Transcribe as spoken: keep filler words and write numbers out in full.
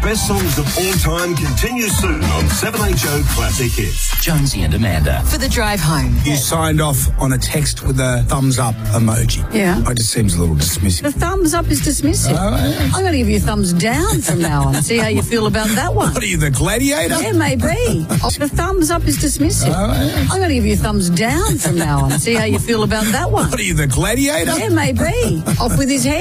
best songs of all time continues soon on seven H O Classic Hits. Jonesy and Amanda. For the drive home. You signed off on a text with a thumbs up emoji. Yeah. It just seems a little dismissive. The thumbs up is dismissive. Oh, yeah. I'm going to give you a thumbs down from now on. See how you feel about that one. What are you, the gladiator? Yeah, maybe. The thumbs up is dismissive. Oh, yeah. I'm going to give you a thumbs down from now on. See how you feel about that one. What are you, the gladiator? Yeah, maybe. Off with his head.